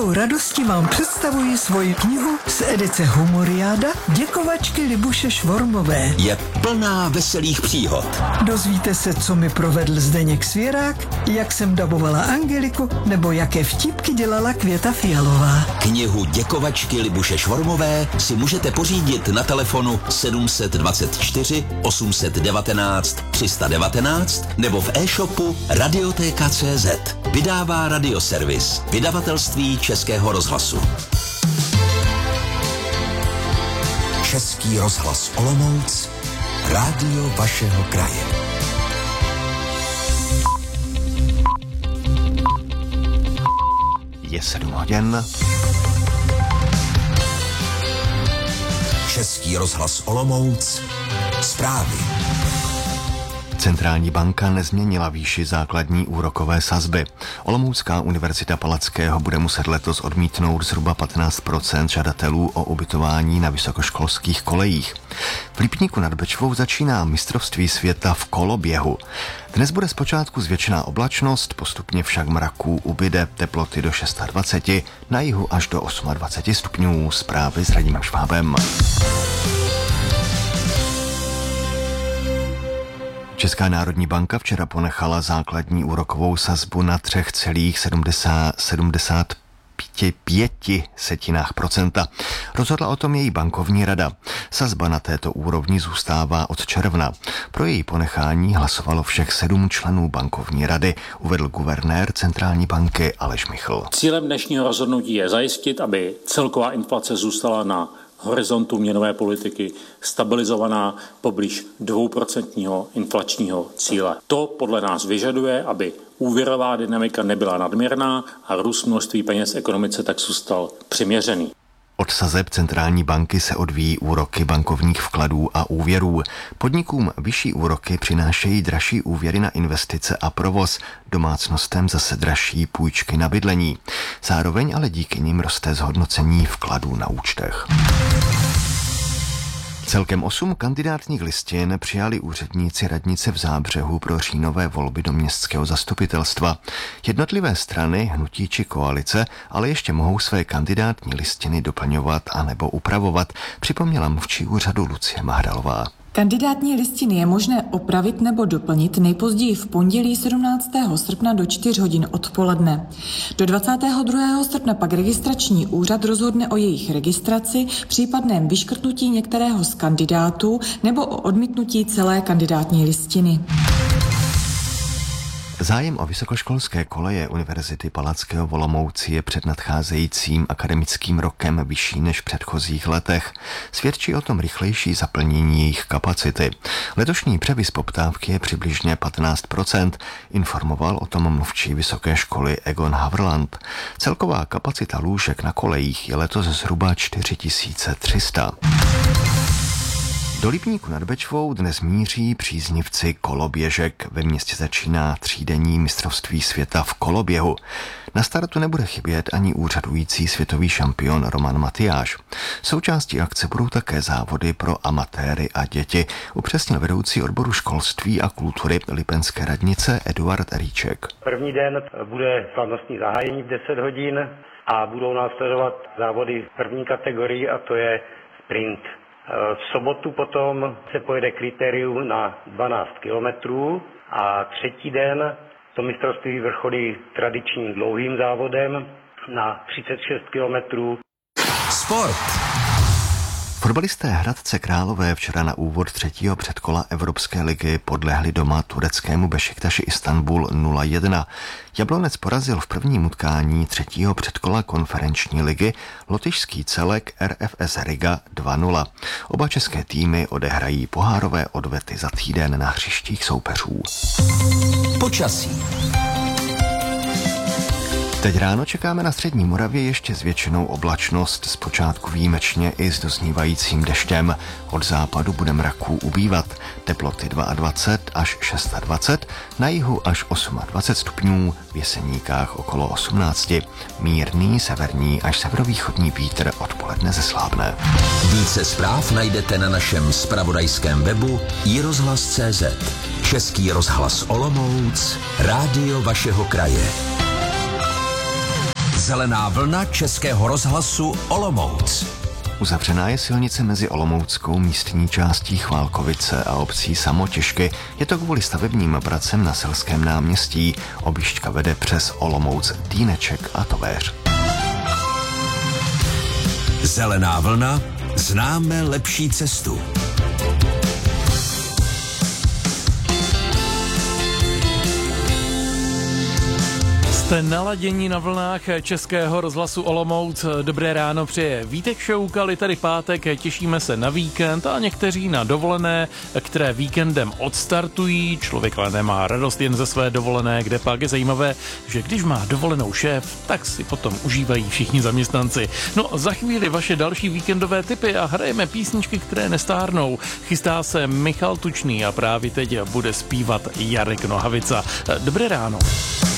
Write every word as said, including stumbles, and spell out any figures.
velkou radostí vám představuji svoji knihu z edice Humoriáda Děkovačky Libuše Švormové. Je plná veselých příhod. Dozvíte se, co mi provedl Zdeněk Svěrák, jak jsem dabovala Angeliku, nebo jaké vtipky dělala Květa Fialová. Knihu Děkovačky Libuše Švormové si můžete pořídit na telefonu sedm dva čtyři osm jedna devět tři jedna devět nebo v e-shopu Radiotéka tečka cé zet. Vydává Radioservis, vydavatelství Českého rozhlasu. Český rozhlas Olomouc, rádio vašeho kraje. Je sedm hodin. Český rozhlas Olomouc, zprávy. Centrální banka nezměnila výši základní úrokové sazby. Olomoucká univerzita Palackého bude muset letos odmítnout zhruba patnáct procent žadatelů o ubytování na vysokoškolských kolejích. V Lipníku nad Bečvou začíná mistrovství světa v koloběhu. Dnes bude zpočátku zvětšená oblačnost, postupně však mraků ubyde, teploty do dvacet šest, na jihu až do dvacet osm stupňů. Zprávy s Radimem Švábem. Česká národní banka včera ponechala základní úrokovou sazbu na tři celá sedmdesát pět procenta. Rozhodla o tom její bankovní rada. Sazba na této úrovni zůstává od června. Pro její ponechání hlasovalo všech sedm členů bankovní rady, uvedl guvernér centrální banky Aleš Michl. Cílem dnešního rozhodnutí je zajistit, aby celková inflace zůstala na horizontu měnové politiky stabilizovaná poblíž dvouprocentního inflačního cíle. To podle nás vyžaduje, aby úvěrová dynamika nebyla nadměrná a růst množství peněz v ekonomice tak zůstal přiměřený. Od sazeb centrální banky se odvíjí úroky bankovních vkladů a úvěrů. Podnikům vyšší úroky přinášejí dražší úvěry na investice a provoz, domácnostem zase dražší půjčky na bydlení. Zároveň ale díky nim roste zhodnocení vkladů na účtech. Celkem osm kandidátních listin přijali úředníci radnice v Zábřehu pro říjnové volby do městského zastupitelstva. Jednotlivé strany, hnutí či koalice ale ještě mohou své kandidátní listiny doplňovat a nebo upravovat, připomněla mluvčí úřadu Lucie Mahdalová. Kandidátní listiny je možné opravit nebo doplnit nejpozději v pondělí sedmnáctého srpna do čtyř hodin odpoledne. Do dvacátého druhého srpna pak registrační úřad rozhodne o jejich registraci, případném vyškrtnutí některého z kandidátů nebo o odmítnutí celé kandidátní listiny. Zájem o vysokoškolské koleje Univerzity Palackého v Olomouci je před nadcházejícím akademickým rokem vyšší než v předchozích letech. Svědčí o tom rychlejší zaplnění jejich kapacity. Letošní převis poptávky je přibližně patnáct procent, informoval o tom mluvčí vysoké školy Egon Havrland. Celková kapacita lůžek na kolejích je letos zhruba čtyři tisíce tři sta. Do Lipníku nad Bečvou dnes míří příznivci koloběžek. Ve městě začíná třídenní mistrovství světa v koloběhu. Na startu nebude chybět ani úřadující světový šampion Roman Matyáš. Součástí akce budou také závody pro amatéry a děti, upřesnil vedoucí odboru školství a kultury Lipenské radnice Eduard Ríček. První den bude slavnostní zahájení v deset hodin a budou následovat závody v první kategorii a to je sprint. V sobotu potom se pojede kritérium na dvanáct kilometrů a třetí den to mistrovství vrcholí tradičním dlouhým závodem na třicet šest kilometrů. Sport. Fotbalisté Hradce Králové včera na úvod třetího předkola Evropské ligy podlehli doma tureckému Bešiktaši Istanbul nula jedna. Jablonec porazil v prvním utkání třetího předkola konferenční ligy lotyšský celek R F S Riga dva nula. Oba české týmy odehrají pohárové odvety za týden na hřištích soupeřů. Počasí. Teď ráno čekáme na střední Moravě ještě zvětšenou oblačnost, zpočátku výjimečně i s doznívajícím deštěm. Od západu bude mraků ubývat, teploty dvacet dva až dvacet šest, na jihu až dvacet osm stupňů, v Jeseníkách okolo osmnáct. Mírný severní až severovýchodní vítr odpoledne zeslábne. Více zpráv najdete na našem zpravodajském webu i rozhlas tečka cé zet. Český rozhlas Olomouc, rádio vašeho kraje. Zelená vlna Českého rozhlasu Olomouc. Uzavřená je silnice mezi olomouckou místní částí Chválkovice a obcí Samotěšky. Je to kvůli stavebním pracem na Selském náměstí. Objížďka vede přes Olomouc, Týneček a Tovéř. Zelená vlna, známe lepší cestu. Jste naladění na vlnách Českého rozhlasu Olomouc. Dobré ráno přeje Vítek Šoukal, tady pátek, těšíme se na víkend a někteří na dovolené, které víkendem odstartují. Člověk ale nemá radost jen ze své dovolené, kde pak je zajímavé, že když má dovolenou šéf, tak si potom užívají všichni zaměstnanci. No za chvíli vaše další víkendové tipy a hrajeme písničky, které nestárnou. Chystá se Michal Tučný a právě teď bude zpívat Jarek Nohavica. Dobré ráno.